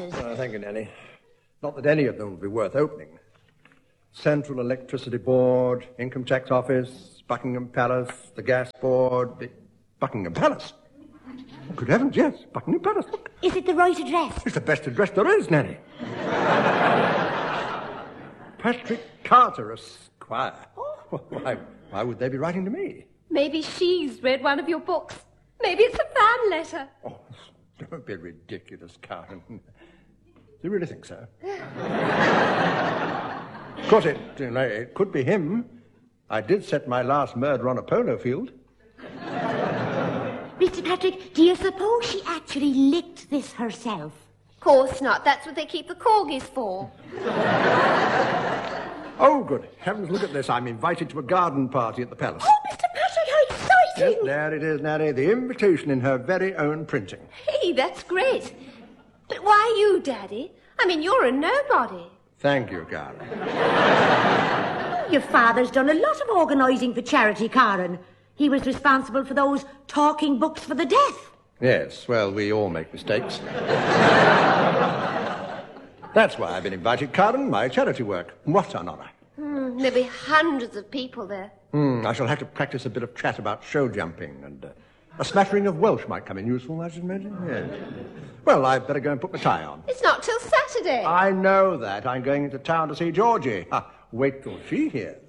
letters. Thank you, Nanny. Not that any of them would be worth opening. Central Electricity Board, Income Tax Office, Buckingham Palace, the Gas Board, the... Buckingham Palace? Oh, good heavens, yes, Buckingham Palace. Look. Is it the right address? It's the best address there is, Nanny. Patrick Carter, Esquire. Oh. Why would they be writing to me? Maybe she's read one of your books. Maybe it's a fan letter. Oh, don't be ridiculous, Karen. Do you really think so? Of course, it could be him. I did set my last murder on a polo field. Mr. Patrick, do you suppose she actually licked this herself? Of course not. That's what they keep the corgis for. Oh, good heavens, look at this. I'm invited to a garden party at the palace. Oh, Mr. Patrick, how exciting! Yes, there it is, Nanny. The invitation in her very own printing. Hey, that's great. But why you, Daddy? I mean, you're a nobody. Thank you, Karen. Your father's done a lot of organising for charity, Karen. He was responsible for those talking books for the deaf. Yes, well, we all make mistakes. That's why I've been invited, Karen, my charity work. What an honour. There'll be hundreds of people there. I shall have to practice a bit of chat about show jumping, and a smattering of Welsh might come in useful, I should imagine. Yes. Well, I'd better go and put my tie on. It's not till Saturday. I know that. I'm going into town to see Georgie. Wait till she hears.